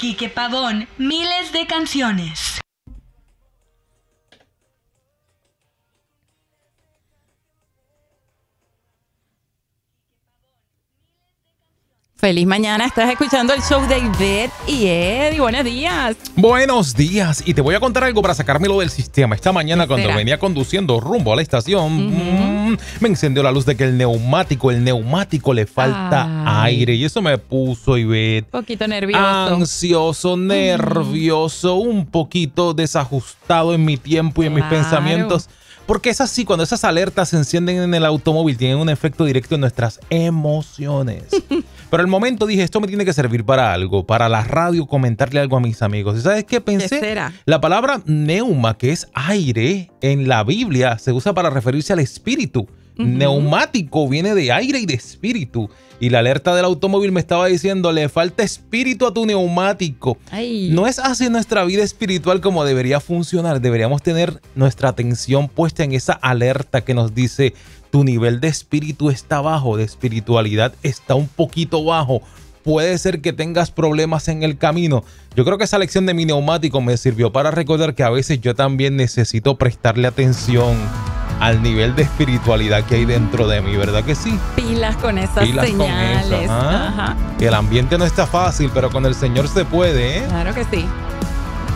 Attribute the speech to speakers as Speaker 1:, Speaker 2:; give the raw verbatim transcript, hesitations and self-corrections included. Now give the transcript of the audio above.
Speaker 1: Quique Pavón, miles de canciones.
Speaker 2: Feliz mañana, estás escuchando el show de Ivette y Eddie. Buenos días.
Speaker 3: Buenos días. Y te voy a contar algo para sacármelo del sistema. Esta mañana cuando
Speaker 2: será?
Speaker 3: venía conduciendo rumbo a la estación,
Speaker 2: Uh-huh.
Speaker 3: mm, me encendió la luz de que el neumático, el neumático le falta
Speaker 2: Ay.
Speaker 3: aire. Y eso me puso, Ivette,
Speaker 2: Poquito nervioso.
Speaker 3: ansioso, nervioso, un poquito desajustado en mi tiempo y en mis
Speaker 2: Claro.
Speaker 3: pensamientos. Porque es así, cuando esas alertas se encienden en el automóvil, tienen un efecto directo en nuestras emociones. Pero al momento dije, esto me tiene que servir para algo, para la radio, comentarle algo a mis amigos. ¿Y sabes qué pensé?
Speaker 2: ¿Qué será?
Speaker 3: La palabra neuma, que es aire, en la Biblia se usa para referirse al espíritu.
Speaker 2: Ujú.
Speaker 3: Neumático viene de aire y de espíritu. Y la alerta del automóvil me estaba diciendo, le falta espíritu a tu neumático.
Speaker 2: Ay.
Speaker 3: No es así nuestra vida espiritual como debería funcionar. Deberíamos tener nuestra atención puesta en esa alerta que nos dice, tu nivel de espíritu está bajo, de espiritualidad está un poquito bajo. Puede ser que tengas problemas en el camino. Yo creo que esa lección de mi neumático me sirvió para recordar que a veces yo también necesito prestarle atención al nivel de espiritualidad que hay dentro de mí, ¿verdad que sí?
Speaker 2: Pilas con esas
Speaker 3: Pilas con
Speaker 2: señales.
Speaker 3: eso, ajá.
Speaker 2: Ajá.
Speaker 3: El ambiente no está fácil, pero con el Señor se puede, ¿eh?
Speaker 2: Claro que sí.